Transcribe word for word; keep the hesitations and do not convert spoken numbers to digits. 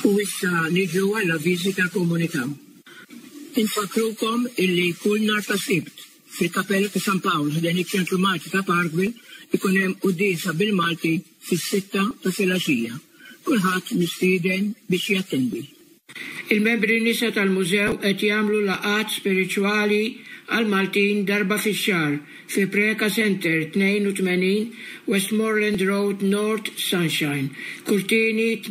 U issa niġu għal avviżi tal-komunità. Infakrukom illi kull nhar ta' Sibt fil-Kappella ta' San Paolo f'dan iċ-ċentru Malti ta' Parkville ikun hemm qudiesa bil-Malti fis-sitta ta' filgħaxija. Kulħadd mistieden biex jattendi. Il-membri nisa tal-mużew qed jagħmlu laqgħat spiriċwali għal Maltin darba fix-xahar fi Preka Center tnejn u tmenin Westmoreland Road North Sunshine. Kurtini